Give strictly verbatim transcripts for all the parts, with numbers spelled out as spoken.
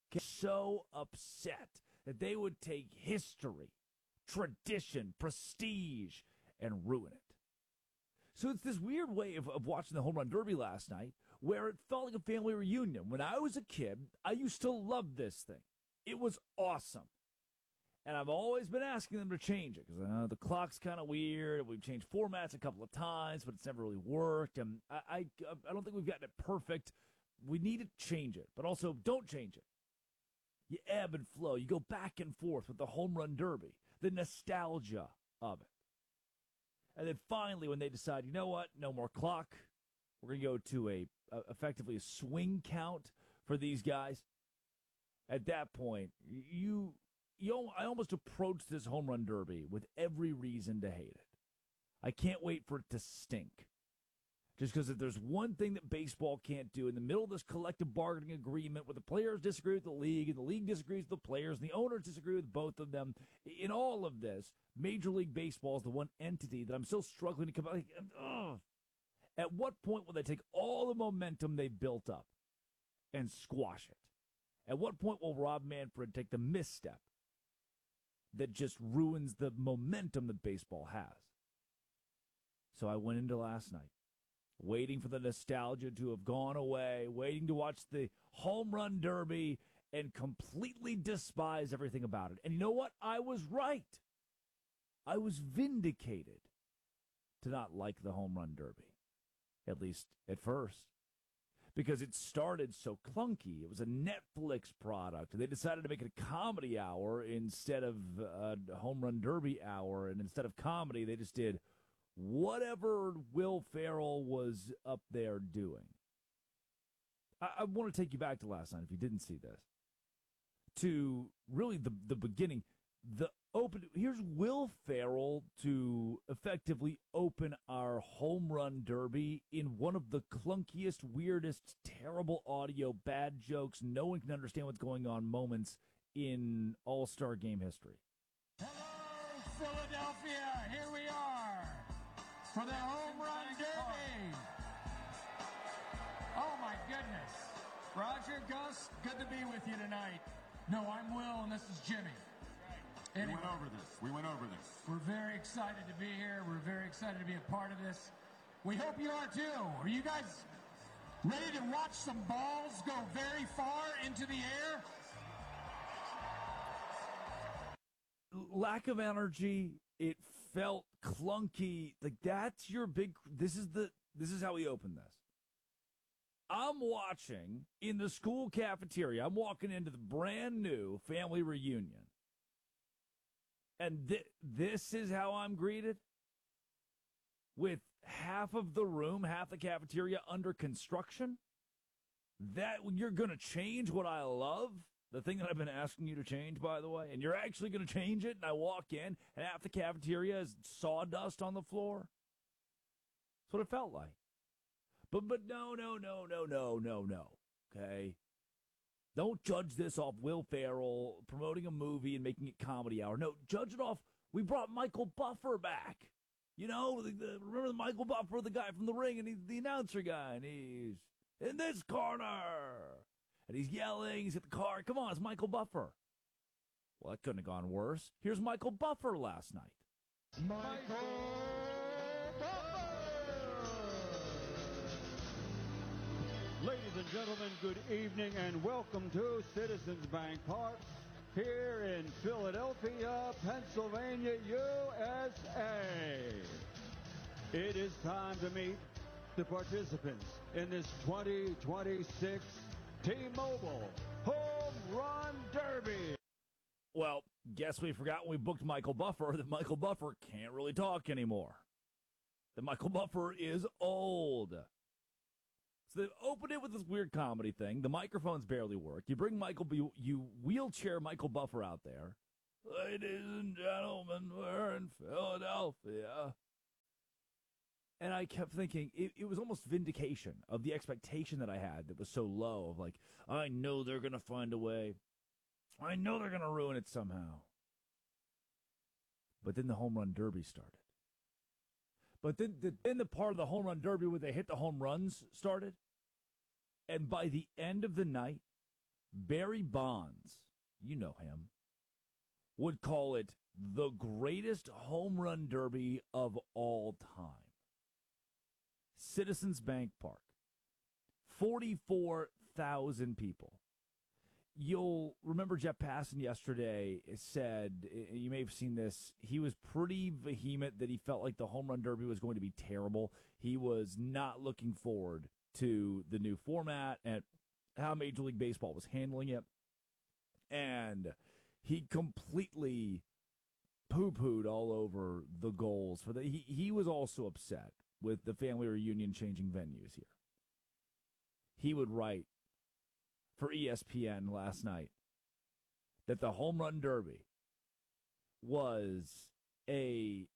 So upset that they would take history, tradition, prestige, and ruin it. So it's this weird way of, of watching the Home Run Derby last night where it felt like a family reunion. When I was a kid, I used to love this thing. It was awesome. And I've always been asking them to change it because uh, the clock's kind of weird. We've changed formats a couple of times, but it's never really worked. And I, I, I don't think we've gotten it perfect. We need to change it, but also don't change it. You ebb and flow. You go back and forth with the Home Run Derby, the nostalgia of it. And then finally, when they decide, you know what, no more clock, we're going to go to a, a effectively a swing count for these guys. At that point, you, you, I almost approached this Home Run Derby with every reason to hate it. I can't wait for it to stink. Just because if there's one thing that baseball can't do in the middle of this collective bargaining agreement where the players disagree with the league and the league disagrees with the players and the owners disagree with both of them, in all of this, Major League Baseball is the one entity that I'm still struggling to come out. Like, at what point will they take all the momentum they've built up and squash it? At what point will Rob Manfred take the misstep that just ruins the momentum that baseball has? So I went into last night waiting for the nostalgia to have gone away, waiting to watch the Home Run Derby and completely despise everything about it. And you know what? I was right. I was vindicated to not like the Home Run Derby, at least at first, because it started so clunky. It was a Netflix product. They decided to make it a comedy hour instead of a Home Run Derby hour, and instead of comedy, they just did whatever Will Ferrell was up there doing. I, I want to take you back to last night, if you didn't see this, to really the the beginning. The open. Here's Will Ferrell to effectively open our Home Run Derby in one of the clunkiest, weirdest, terrible audio, bad jokes, no one can understand what's going on moments in All-Star Game history. Hello, Philadelphia. Here we are for the Home Run Derby. Oh, my goodness. Roger, Gus, good to be with you tonight. No, I'm Will, and this is Jimmy. Anyway, we went over this. We went over this. We're very excited to be here. We're very excited to be a part of this. We hope you are, too. Are you guys ready to watch some balls go very far into the air? Lack of energy. It felt clunky. Like, that's your big, this is the, this is how we open this. I'm watching in the school cafeteria. I'm walking into the brand new family reunion. And th- this is how I'm greeted? With half of the room, half the cafeteria under construction? That, you're going to change what I love? The thing that I've been asking you to change, by the way, and you're actually going to change it, and I walk in, and half the cafeteria is sawdust on the floor? That's what it felt like. But but no, no, no, no, no, no, no, okay? Don't judge this off Will Ferrell promoting a movie and making it comedy hour. No, judge it off, we brought Michael Buffer back. You know, the, the, remember the Michael Buffer, the guy from The Ring, and he's the announcer guy, and he's in this corner. And he's yelling, he's at the car. Come on, it's Michael Buffer. Well, that couldn't have gone worse. Here's Michael Buffer last night. Michael Buffer! Ladies and gentlemen, good evening and welcome to Citizens Bank Park here in Philadelphia, Pennsylvania, U S A. It is time to meet the participants in this twenty twenty-six T-Mobile Home Run Derby. Well, guess we forgot when we booked Michael Buffer that Michael Buffer can't really talk anymore. That Michael Buffer is old. So they opened it with this weird comedy thing. The microphones barely work. You bring Michael, you, you wheelchair Michael Buffer out there. Ladies and gentlemen, we're in Philadelphia. And I kept thinking, it, it was almost vindication of the expectation that I had that was so low of like, I know they're going to find a way. I know they're going to ruin it somehow. But then the Home Run Derby started. But then the, then the part of the Home Run Derby where they hit the home runs started. And by the end of the night, Barry Bonds, you know him, would call it the greatest home run derby of all time. Citizens Bank Park, forty-four thousand people. You'll remember Jeff Passan yesterday said, you may have seen this, he was pretty vehement that he felt like the home run derby was going to be terrible. He was not looking forward to the new format and how Major League Baseball was handling it. And he completely poo-pooed all over the goals. For the, he, he was also upset with the family reunion changing venues here. He would write for E S P N last night that the home run derby was a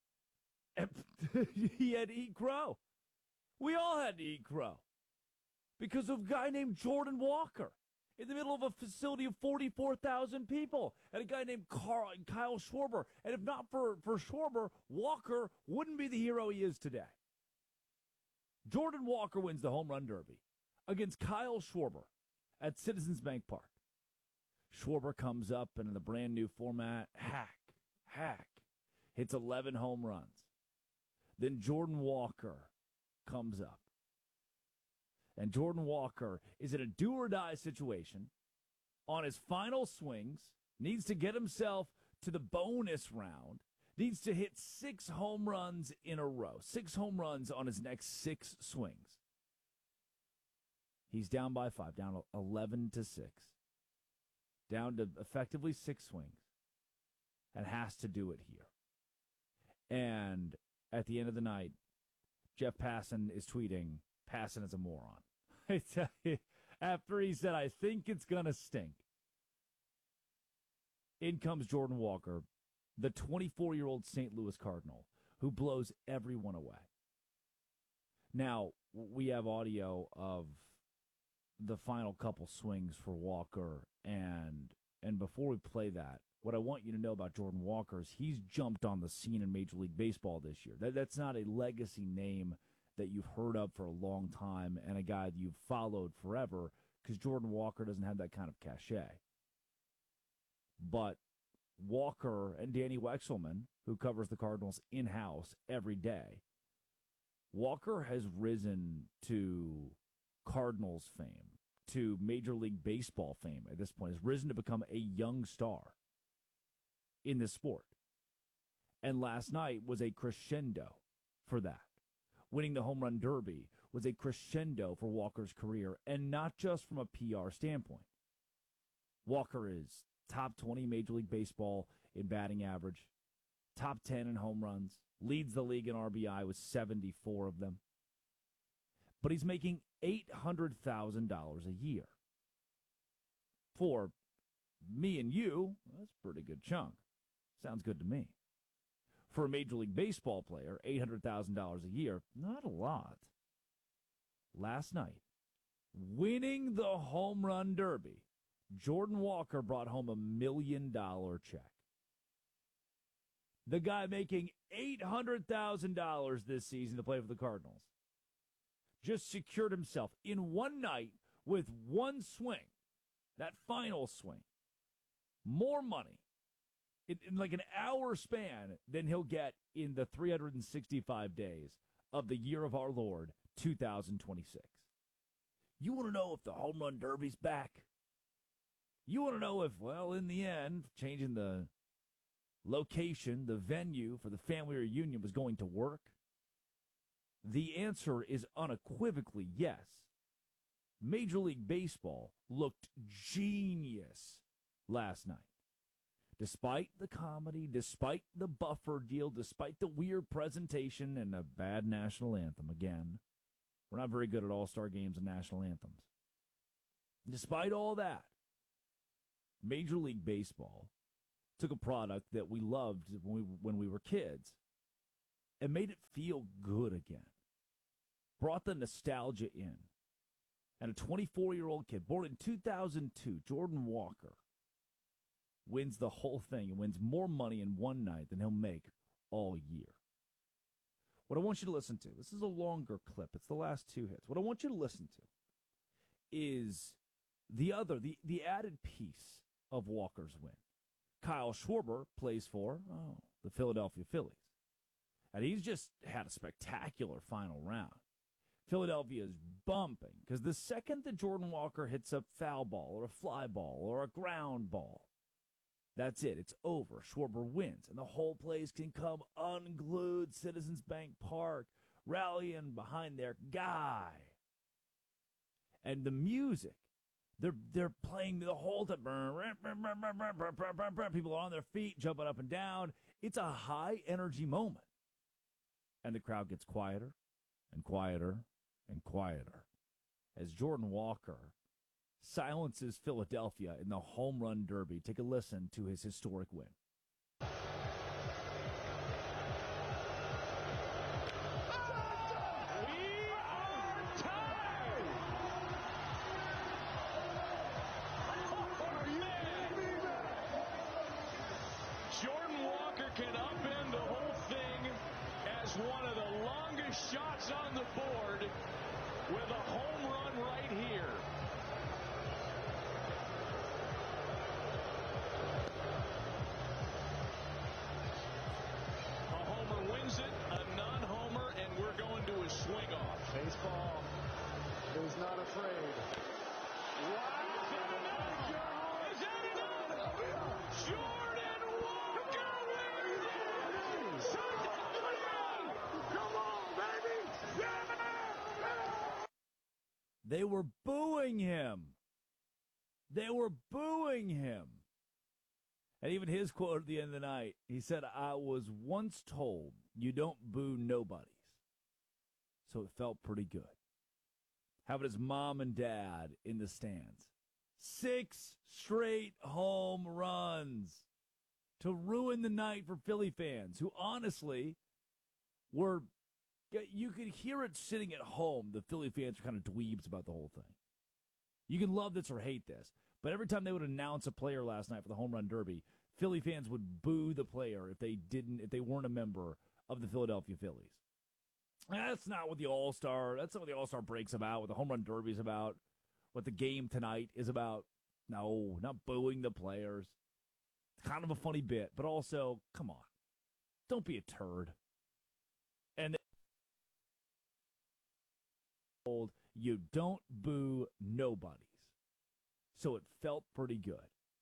he had to eat crow. We all had to eat crow because of a guy named Jordan Walker in the middle of a facility of forty-four thousand people and a guy named Carl, Kyle Schwarber. And if not for, for Schwarber, Walker wouldn't be the hero he is today. Jordan Walker wins the home run derby against Kyle Schwarber at Citizens Bank Park. Schwarber comes up and in the brand new format, hack, hack, hits eleven home runs. Then Jordan Walker comes up. And Jordan Walker is in a do-or-die situation on his final swings, needs to get himself to the bonus round, needs to hit six home runs in a row, six home runs on his next six swings. He's down by five, down eleven to six, down to effectively six swings, and has to do it here. And at the end of the night, Jeff Passan is tweeting, Passan is a moron. I tell you, after he said, I think it's going to stink. In comes Jordan Walker, the twenty-four-year-old Saint Louis Cardinal, who blows everyone away. Now, we have audio of the final couple swings for Walker, and and before we play that, what I want you to know about Jordan Walker is he's jumped on the scene in Major League Baseball this year. That, that's not a legacy name that you've heard of for a long time and a guy that you've followed forever, because Jordan Walker doesn't have that kind of cachet. But Walker and Danny Wexelman, who covers the Cardinals in-house every day, Walker has risen to Cardinals fame, to Major League Baseball fame at this point, has risen to become a young star in this sport. And last night was a crescendo for that. Winning the home run derby was a crescendo for Walker's career, and not just from a P R standpoint. Walker is top twenty Major League Baseball in batting average, top ten in home runs, leads the league in R B I with seventy-four of them. But he's making eight hundred thousand dollars a year. For me and you, that's a pretty good chunk. Sounds good to me. For a Major League Baseball player, eight hundred thousand dollars a year, not a lot. Last night, winning the home run derby, Jordan Walker brought home a million dollar check. The guy making eight hundred thousand dollars this season to play for the Cardinals just secured himself in one night with one swing, that final swing, more money in, in like an hour span than he'll get in the three hundred sixty-five days of the year of our Lord, two thousand twenty-six. You want to know if the home run derby's back? You want to know if, well, in the end, changing the location, the venue for the family reunion was going to work? The answer is unequivocally yes. Major League Baseball looked genius last night. Despite the comedy, despite the buffer deal, despite the weird presentation and a bad national anthem again. We're not very good at all-star games and national anthems. Despite all that, Major League Baseball took a product that we loved when we, when we were kids and made it feel good again. Brought the nostalgia in. And a twenty-four-year-old kid, born in two thousand two, Jordan Walker, wins the whole thing and wins more money in one night than he'll make all year. What I want you to listen to, this is a longer clip. It's the last two hits. What I want you to listen to is the other, the, the added piece of Walker's win, Kyle Schwarber plays for oh, the Philadelphia Phillies. And he's just had a spectacular final round. Philadelphia is bumping because the second that Jordan Walker hits a foul ball or a fly ball or a ground ball, that's it. It's over. Schwarber wins, and the whole place can come unglued. Citizens Bank Park rallying behind their guy. And the music, they're they're playing the whole time. People are on their feet, jumping up and down. It's a high-energy moment. And the crowd gets quieter and quieter and quieter as Jordan Walker silences Philadelphia in the home run derby. Take a listen to his historic win. Jordan Walker can upend the whole thing as one of the longest shots on the board with a home run right here. A homer wins it, a non-homer, and we're going to a swing-off. Baseball is not afraid. Wow! Is that enough? Jordan Walker wins it! Come on, baby! Yeah! They were booing him. They were booing him. And even his quote at the end of the night, he said, I was once told you don't boo nobodies. So it felt pretty good. Having his mom and dad in the stands. Six straight home runs to ruin the night for Philly fans who honestly were, you could hear it sitting at home. The Philly fans are kind of dweebs about the whole thing. You can love this or hate this, but every time they would announce a player last night for the home run derby, Philly fans would boo the player if they didn't, if they weren't a member of the Philadelphia Phillies. That's not what the All-Star, that's not what the All-Star break's about, what the home run derby's about, what the game tonight is about. No, not booing the players. It's kind of a funny bit, but also, come on. Don't be a turd. And you don't boo nobodies. So it felt pretty good.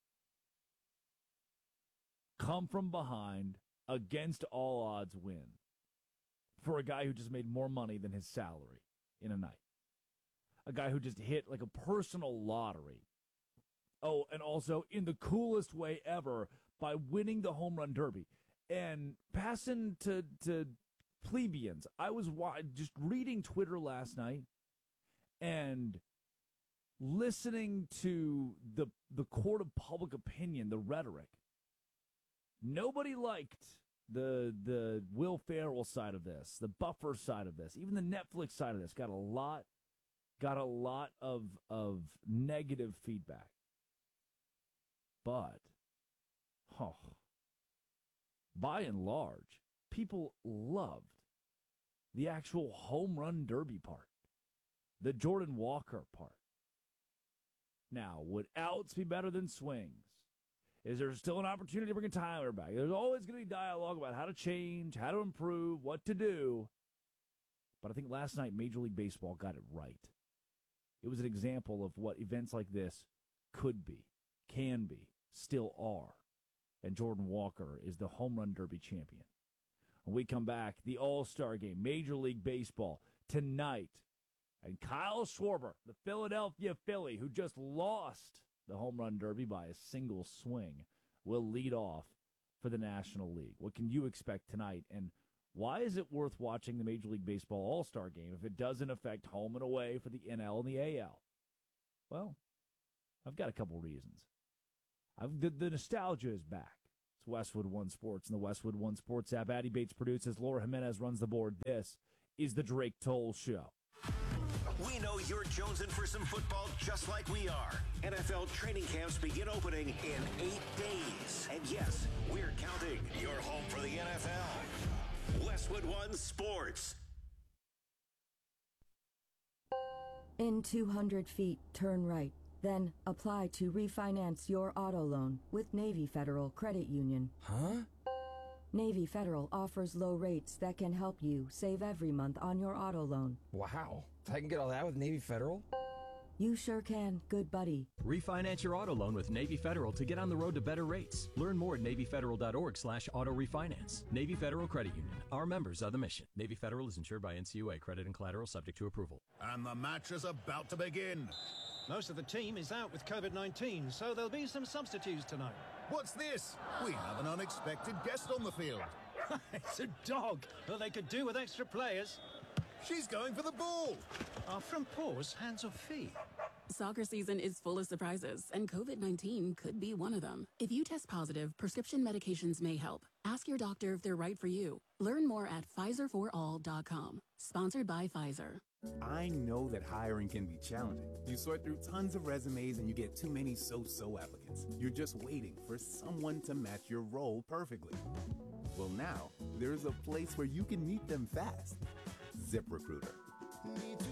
Come from behind, against all odds win. For a guy who just made more money than his salary in a night. A guy who just hit like a personal lottery. Oh, and also in the coolest way ever by winning the home run derby. And passing to, to plebeians. I was wa- just reading Twitter last night and listening to the the court of public opinion, the rhetoric. Nobody liked the the Will Ferrell side of this, the Buffer side of this, even the Netflix side of this got a lot got a lot of of negative feedback. But oh, by and large, people loved the actual home run derby part, the Jordan Walker part. Now, would outs be better than swings? Is there still an opportunity to bring a timer back? There's always going to be dialogue about how to change, how to improve, what to do. But I think last night Major League Baseball got it right. It was an example of what events like this could be, can be, still are. And Jordan Walker is the home run derby champion. When we come back, the All-Star game, Major League Baseball, tonight. And Kyle Schwarber, the Philadelphia Philly, who just lost the home run derby by a single swing, will lead off for the National League. What can you expect tonight? And why is it worth watching the Major League Baseball All-Star game if it doesn't affect home and away for the N L and the A L? Well, I've got a couple reasons. I've, the, the nostalgia is back. It's Westwood One Sports and the Westwood One Sports app. Addie Bates produces. Laura Jimenez runs the board. This is the Drake Toll Show. We know you're jonesing for some football just like we are. N F L training camps begin opening in eight days. And yes, we're counting. You're home for the N F L. Westwood One Sports. In two hundred feet, turn right. Then apply to refinance your auto loan with Navy Federal Credit Union. Huh? Navy Federal offers low rates that can help you save every month on your auto loan. Wow. I can get all that with Navy Federal? You sure can, good buddy. Refinance your auto loan with Navy Federal to get on the road to better rates. Learn more at NavyFederal.org slash auto refinance. Navy Federal Credit Union. Our members are the mission. Navy Federal is insured by N C U A. Credit and collateral subject to approval. And the match is about to begin. Most of the team is out with COVID nineteen, so there'll be some substitutes tonight. What's this? We have an unexpected guest on the field. It's a dog. Well, they could do with extra players. She's going for the ball. Are front paws hands or feet? Soccer season is full of surprises, and COVID nineteen could be one of them. If you test positive, prescription medications may help. Ask your doctor if they're right for you. Learn more at Pfizer for all dot com. Sponsored by Pfizer. I know that hiring can be challenging. You sort through tons of resumes and you get too many so-so applicants. You're just waiting for someone to match your role perfectly. Well, now, there's a place where you can meet them fast. ZipRecruiter.